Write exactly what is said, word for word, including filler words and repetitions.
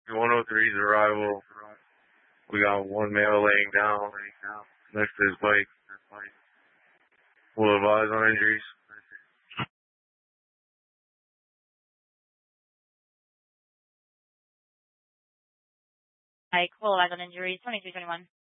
one oh three's arrival. We got one male laying down next to his bike. We'll advise on injuries. Mike, full eyes on injuries, twenty-three twenty-one.